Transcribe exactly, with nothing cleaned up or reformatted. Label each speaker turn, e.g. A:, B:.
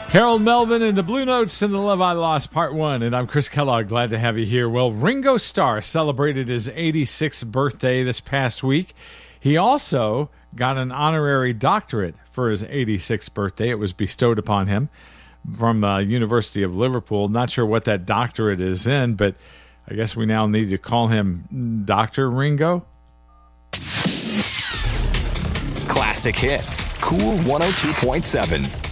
A: Harold Melvin and the Blue Notes and the Love I Lost, Part one. And I'm Chris Kellogg. Glad to have you here. Well, Ringo Starr celebrated his eighty-sixth birthday this past week. He also got an honorary doctorate for his eighty-sixth birthday. It was bestowed upon him from uh, University of Liverpool. Not sure what that doctorate is in, but I guess we now need to call him Doctor Ringo.
B: Classic Hits, Cool one oh two point seven.